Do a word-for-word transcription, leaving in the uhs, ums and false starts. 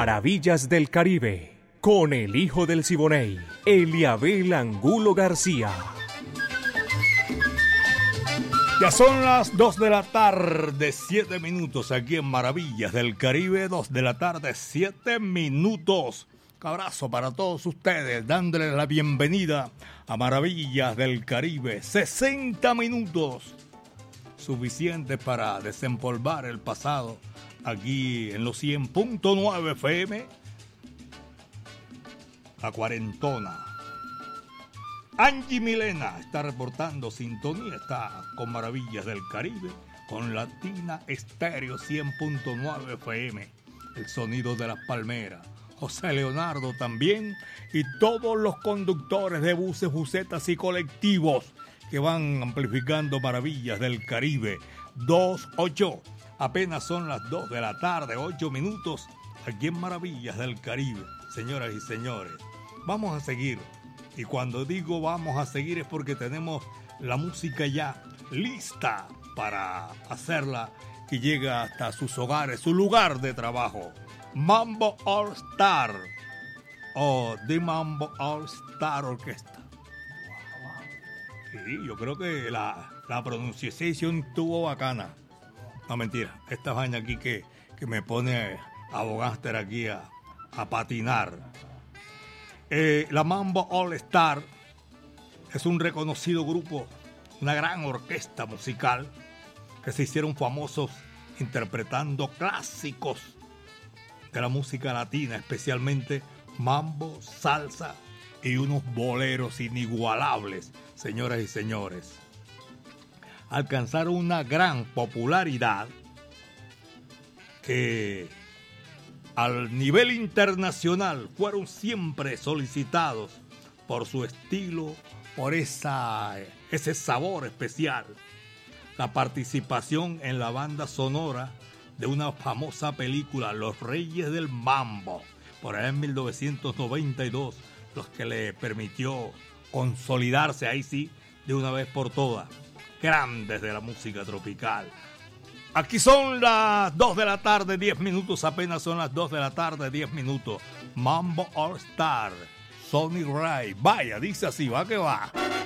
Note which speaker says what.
Speaker 1: Maravillas del Caribe, con el hijo del Siboney, Eliabel Angulo García.
Speaker 2: Ya son las dos de la tarde, siete minutos aquí en Maravillas del Caribe, dos de la tarde, siete minutos. Un abrazo para todos ustedes, dándoles la bienvenida a Maravillas del Caribe. sesenta minutos, suficientes para desempolvar el pasado aquí en los cien punto nueve F M, la cuarentona. Angie Milena está reportando sintonía, está con Maravillas del Caribe, con Latina Estéreo cien punto nueve F M, el sonido de las palmeras. José Leonardo también, y todos los conductores de buses, busetas y colectivos que van amplificando Maravillas del Caribe. dos ocho, apenas son las dos de la tarde, ocho minutos, aquí en Maravillas del Caribe. Señoras y señores, vamos a seguir. Y cuando digo vamos a seguir es porque tenemos la música ya lista para hacerla y llega hasta sus hogares, su lugar de trabajo. Mambo All Star o The Mambo All Star Orquesta. Sí, yo creo que la, la pronunciación estuvo bacana. No, mentira, esta vaina aquí que, que me pone a Bogaster aquí a, a patinar. Eh, la Mambo All Star es un reconocido grupo, una gran orquesta musical que se hicieron famosos interpretando clásicos de la música latina, especialmente mambo, salsa y unos boleros inigualables, señoras y señores. Alcanzaron una gran popularidad que al nivel internacional fueron siempre solicitados por su estilo, por esa, ese sabor especial. La participación en la banda sonora de una famosa película, Los Reyes del Mambo, por allá en mil novecientos noventa y dos, los que le permitió consolidarse ahí sí, de una vez por todas, grandes de la música tropical. Aquí son las dos de la tarde, diez minutos, apenas son las dos de la tarde, diez minutos. Mambo All Star, Sonny Ray. Vaya, dice así, va que va.